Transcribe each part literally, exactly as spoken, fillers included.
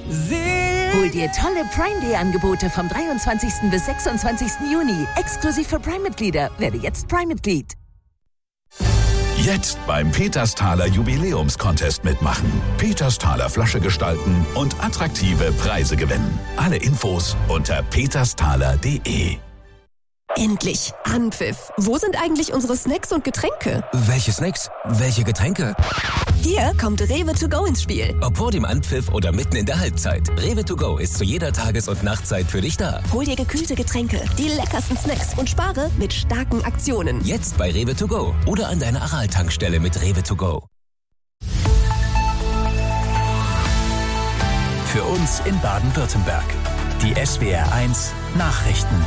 Hol dir tolle Prime Day Angebote vom dreiundzwanzigsten bis sechsundzwanzigsten Juni. Exklusiv für Prime-Mitglieder. Werde jetzt Prime-Mitglied. Jetzt beim Petersthaler Jubiläumscontest mitmachen. Petersthaler Flasche gestalten und attraktive Preise gewinnen. Alle Infos unter petersthaler punkt de. Endlich Anpfiff. Wo sind eigentlich unsere Snacks und Getränke? Welche Snacks? Welche Getränke? Hier kommt Rewe to go ins Spiel. Ob vor dem Anpfiff oder mitten in der Halbzeit. Rewe to go ist zu jeder Tages- und Nachtzeit für dich da. Hol dir gekühlte Getränke, die leckersten Snacks und spare mit starken Aktionen. Jetzt bei Rewe to go oder an deiner Aral-Tankstelle mit Rewe to go. Für uns in Baden-Württemberg. Die S W R eins Nachrichten.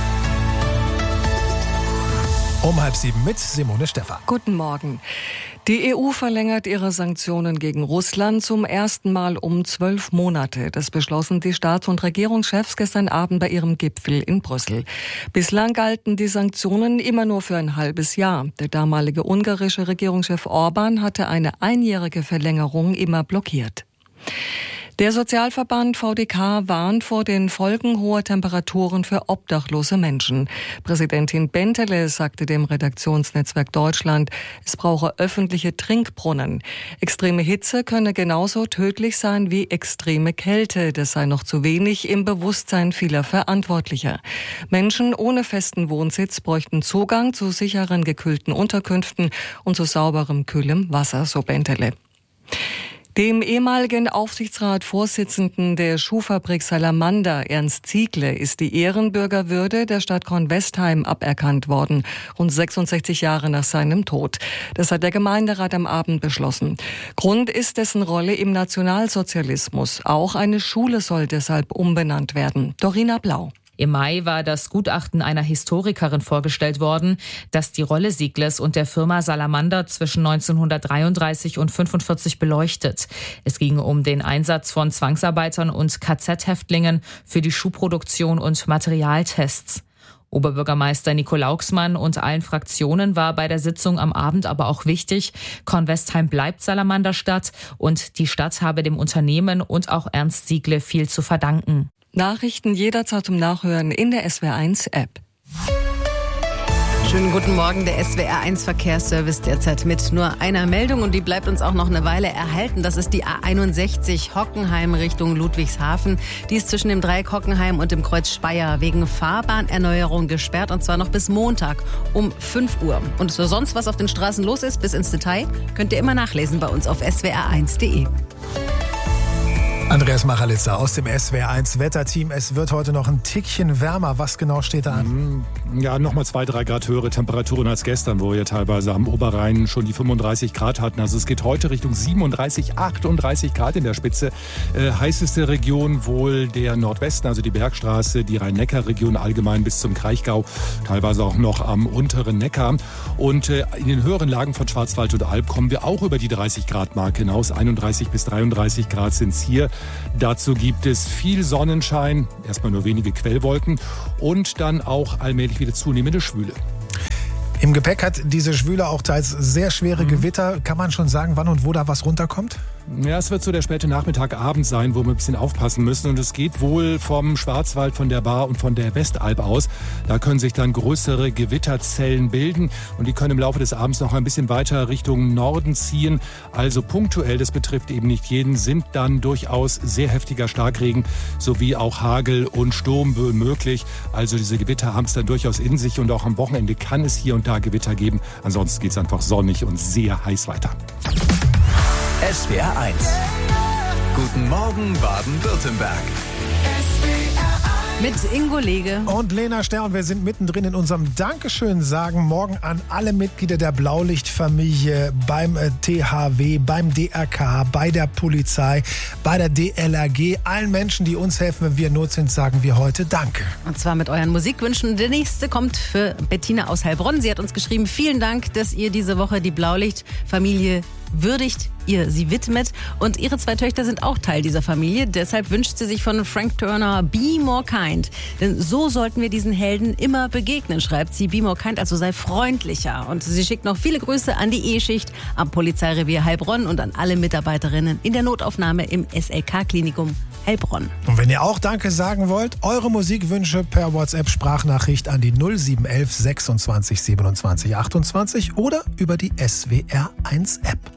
Um halb sieben mit Simone Stephan. Guten Morgen. Die E U verlängert ihre Sanktionen gegen Russland zum ersten Mal um zwölf Monate. Das beschlossen die Staats- und Regierungschefs gestern Abend bei ihrem Gipfel in Brüssel. Bislang galten die Sanktionen immer nur für ein halbes Jahr. Der damalige ungarische Regierungschef Orban hatte eine einjährige Verlängerung immer blockiert. Der Sozialverband V D K warnt vor den Folgen hoher Temperaturen für obdachlose Menschen. Präsidentin Bentele sagte dem Redaktionsnetzwerk Deutschland, es brauche öffentliche Trinkbrunnen. Extreme Hitze könne genauso tödlich sein wie extreme Kälte. Das sei noch zu wenig im Bewusstsein vieler Verantwortlicher. Menschen ohne festen Wohnsitz bräuchten Zugang zu sicheren, gekühlten Unterkünften und zu sauberem, kühlem Wasser, so Bentele. Dem ehemaligen Aufsichtsratsvorsitzenden der Schuhfabrik Salamander, Ernst Ziegler, ist die Ehrenbürgerwürde der Stadt Kornwestheim aberkannt worden, rund sechsundsechzig Jahre nach seinem Tod. Das hat der Gemeinderat am Abend beschlossen. Grund ist dessen Rolle im Nationalsozialismus. Auch eine Schule soll deshalb umbenannt werden. Dorina Blau. Im Mai war das Gutachten einer Historikerin vorgestellt worden, das die Rolle Sieglers und der Firma Salamander zwischen neunzehnhundertdreiunddreißig und fünfundvierzig beleuchtet. Es ging um den Einsatz von Zwangsarbeitern und K Z-Häftlingen für die Schuhproduktion und Materialtests. Oberbürgermeister Nico Lauxmann und allen Fraktionen war bei der Sitzung am Abend aber auch wichtig, Kornwestheim bleibt Salamanderstadt und die Stadt habe dem Unternehmen und auch Ernst Ziegler viel zu verdanken. Nachrichten jederzeit zum Nachhören in der S W R eins App. Schönen guten Morgen, der S W R eins Verkehrsservice derzeit mit nur einer Meldung und die bleibt uns auch noch eine Weile erhalten. Das ist die A einundsechzig Hockenheim Richtung Ludwigshafen. Die ist zwischen dem Dreieck Hockenheim und dem Kreuz Speyer wegen Fahrbahnerneuerung gesperrt und zwar noch bis Montag um fünf Uhr. Und so sonst was auf den Straßen los ist, bis ins Detail, könnt ihr immer nachlesen bei uns auf s w r eins punkt de. Andreas Machalitzer aus dem S W R eins Wetterteam. Es wird heute noch ein Tickchen wärmer. Was genau steht da an? Ja, nochmal zwei, drei Grad höhere Temperaturen als gestern, wo wir teilweise am Oberrhein schon die fünfunddreißig Grad hatten. Also es geht heute Richtung siebenunddreißig, achtunddreißig Grad in der Spitze. Äh, heißeste Region wohl der Nordwesten, also die Bergstraße, die Rhein-Neckar-Region allgemein bis zum Kraichgau, teilweise auch noch am unteren Neckar. Und äh, in den höheren Lagen von Schwarzwald und Alb kommen wir auch über die dreißig Grad Marke hinaus. einunddreißig bis dreiunddreißig Grad sind es hier. Dazu gibt es viel Sonnenschein, erstmal nur wenige Quellwolken und dann auch allmählich wieder zunehmende Schwüle. Im Gepäck hat diese Schwüle auch teils sehr schwere mhm. Gewitter. Kann man schon sagen, wann und wo da was runterkommt? Ja, es wird so der späte Nachmittag, Abend sein, wo wir ein bisschen aufpassen müssen. Und es geht wohl vom Schwarzwald, von der Baar und von der Westalb aus. Da können sich dann größere Gewitterzellen bilden. Und die können im Laufe des Abends noch ein bisschen weiter Richtung Norden ziehen. Also punktuell, das betrifft eben nicht jeden, sind dann durchaus sehr heftiger Starkregen sowie auch Hagel und Sturmböen möglich. Also diese Gewitter haben es dann durchaus in sich. Und auch am Wochenende kann es hier und da Gewitter geben. Ansonsten geht es einfach sonnig und sehr heiß weiter. S W R eins. Guten Morgen Baden-Württemberg. Mit Ingo Lege und Lena Ster und wir sind mittendrin in unserem Dankeschön sagen morgen an alle Mitglieder der Blaulichtfamilie beim T H W, beim D R K, bei der Polizei, bei der D L R G, allen Menschen, die uns helfen, wenn wir in Not sind, sagen wir heute Danke. Und zwar mit euren Musikwünschen. Der nächste kommt für Bettina aus Heilbronn. Sie hat uns geschrieben, vielen Dank, dass ihr diese Woche die Blaulichtfamilie würdigt, ihr sie widmet und ihre zwei Töchter sind auch Teil dieser Familie. Deshalb wünscht sie sich von Frank Turner Be More Kind. Denn so sollten wir diesen Helden immer begegnen, schreibt sie. Be More Kind, also sei freundlicher. Und sie schickt noch viele Grüße an die E-Schicht am Polizeirevier Heilbronn und an alle Mitarbeiterinnen in der Notaufnahme im S L K-Klinikum Heilbronn. Und wenn ihr auch Danke sagen wollt, eure Musikwünsche per WhatsApp-Sprachnachricht an die null sieben eins eins sechsundzwanzig siebenundzwanzig achtundzwanzig oder über die S W R eins App.